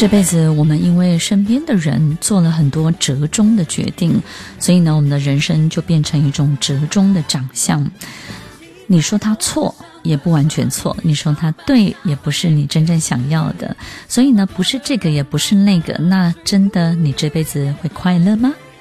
这辈子我们因为身边的人做了很多折中的决定，所以呢，我们的人生就变成一种折中的长相。你说他错也不完全错，你说他对也不是你真正想要的，所以呢，不是这个也不是那个，那真的你这辈子会快乐吗？